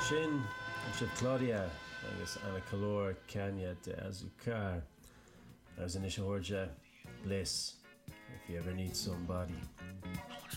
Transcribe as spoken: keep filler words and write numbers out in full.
Sin sib Claudia agus Anna Calor Kenya de Azucar as an Ishaorja Bliss if you ever need somebody.